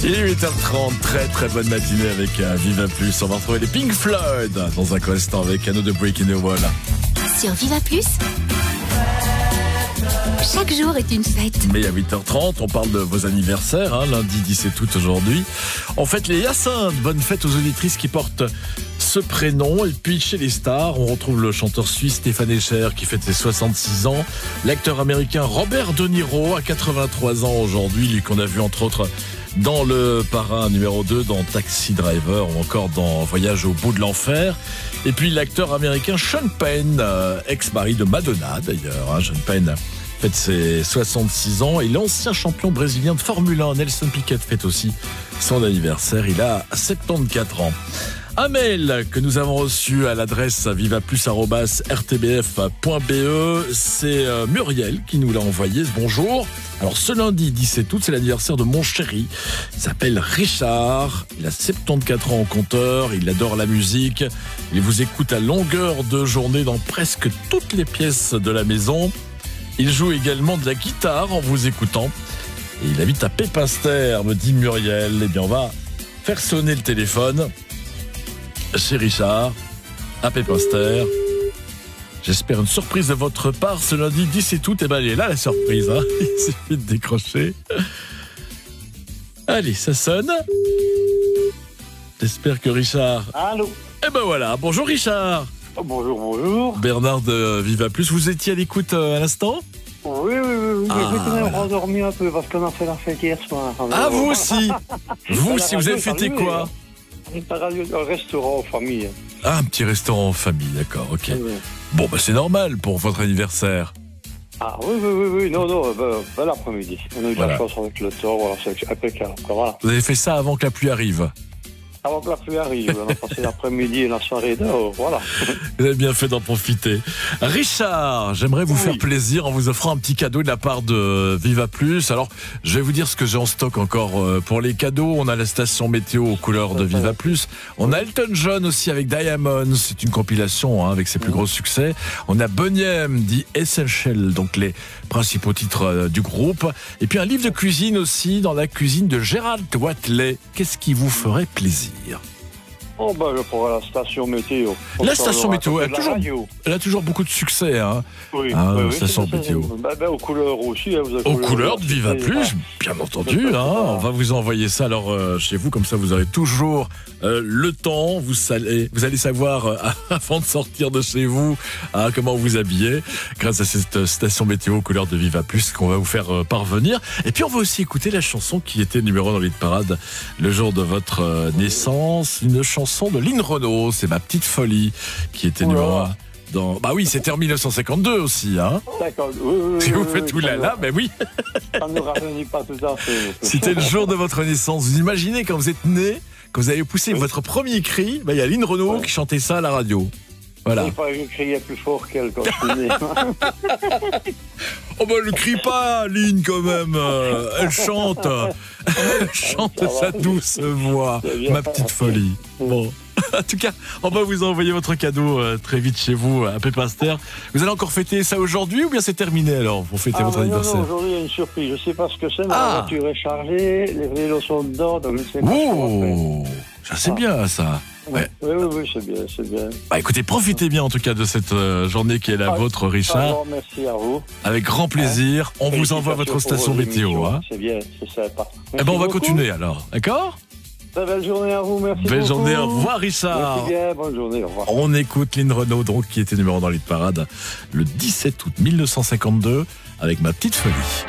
Il est 8h30, très bonne matinée avec Viva Plus. On va retrouver les Pink Floyd dans un instant avec Another Break in the Wall. Sur Viva Plus, chaque jour est une fête. Mais à 8h30, on parle de vos anniversaires, lundi 17 août aujourd'hui. On fête les Hyacinthes, bonne fête aux auditrices qui portent ce prénom. Et puis chez les stars, on retrouve le chanteur suisse Stéphane Echer qui fête ses 66 ans. L'acteur américain Robert De Niro a 83 ans aujourd'hui, lui qu'on a vu entre autres dans Le Parrain numéro 2, dans Taxi Driver ou encore dans Voyage au bout de l'enfer. Et puis l'acteur américain Sean Penn, ex-mari de Madonna d'ailleurs. Sean Penn fête ses 66 ans et l'ancien champion brésilien de Formule 1 Nelson Piquet fête aussi son anniversaire. Il a 74 ans. Un mail que nous avons reçu à l'adresse vivaplus@rtbf.be, c'est Muriel qui nous l'a envoyé. Bonjour. Alors ce lundi 17 août, c'est l'anniversaire de mon chéri. Il s'appelle Richard. Il a 74 ans au compteur. Il adore la musique. Il vous écoute à longueur de journée dans presque toutes les pièces de la maison. Il joue également de la guitare en vous écoutant. Et il habite à Pépinster, me dit Muriel. Eh bien, on va faire sonner le téléphone chez Richard, à Pépinster. J'espère une surprise de votre part ce lundi 17 août. Et ben, elle est là, la surprise. Il suffit de décrocher. Allez, ça sonne. J'espère que Richard... Allô. Eh ben voilà, bonjour Richard. Oh, bonjour. Bernard de Viva Plus, vous étiez à l'écoute à l'instant ? Oui. J'ai quand même rendormi un peu parce qu'on a fait la fête hier soir. Ah, vous aussi. Vous aussi, vous avez fêté quoi ? Un restaurant en famille. Ah, un petit restaurant en famille, d'accord, ok. Oui. Bon, bah c'est normal pour votre anniversaire. Ah oui, non, l'après-midi. On a eu de la chance avec le temps, voilà, c'est impeccable. Voilà. Vous avez fait ça avant que la pluie arrive ? Avant que la pluie arrive, on a passé l'après-midi et la soirée dehors, voilà. Vous avez bien fait d'en profiter. Richard, j'aimerais vous faire plaisir en vous offrant un petit cadeau de la part de Viva Plus. Alors, je vais vous dire ce que j'ai en stock encore pour les cadeaux. On a la station météo aux couleurs de Viva Plus. On a Elton John aussi avec Diamonds. C'est une compilation avec ses plus gros succès. On a Boney M, The Essential, donc les principaux titres du groupe. Et puis un livre de cuisine aussi, dans la cuisine de Gérald Watley. Qu'est-ce qui vous ferait plaisir ? Oh ben je prends la station météo. La station météo, elle a toujours beaucoup de succès. Oui, station météo. Aux couleurs aussi. Aux couleurs de Viva Plus, bien entendu. On va vous envoyer ça alors chez vous, comme ça vous aurez toujours le temps. Vous allez savoir avant de sortir de chez vous comment vous habiller grâce à cette station météo aux couleurs de Viva Plus qu'on va vous faire parvenir. Et puis on va aussi écouter la chanson qui était numéro 1 dans les parades le jour de votre naissance. Une chanson de Lynn Renaud, c'est Ma Petite Folie, qui était numéro 1 dans... Bah oui, c'était en 1952 aussi, D'accord, oui. Si vous faites tout là, ben oui. Ça ne nous rajeunit pas tout à fait. C'était le jour de votre naissance. Vous imaginez quand vous êtes né, quand vous avez poussé votre premier cri, il y a Lynn Renaud qui chantait ça à la radio. Voilà. Il fallait que je criais plus fort qu'elle quand je suis né. Oh ben, ne crie pas, Lynn, quand même. Elle chante. Elle chante sa douce voix. Ma petite folie. Bon. En tout cas, on va vous envoyer votre cadeau très vite chez vous à Pépinster. Vous allez encore fêter ça aujourd'hui ou bien c'est terminé alors pour fêter votre anniversaire ? Non, aujourd'hui il y a une surprise. Je ne sais pas ce que c'est, mais la voiture est chargée, les vélos sont dedans, donc je ne sais pas. Oh, ça c'est bien ça. Ouais. Oui, c'est bien. Bah écoutez, profitez bien en tout cas de cette journée qui est la vôtre, Richard. Merci à vous. Avec grand plaisir. On vous envoie votre station météo. C'est bien, c'est sympa. Eh ben on va continuer alors, d'accord ? Belle journée à vous, merci. Belle journée, au revoir Richard. Merci bien, bonne journée, au revoir. On écoute Lynn Renaud, donc, qui était numéro 1 dans l'hit parade le 17 août 1952 avec Ma Petite Folie.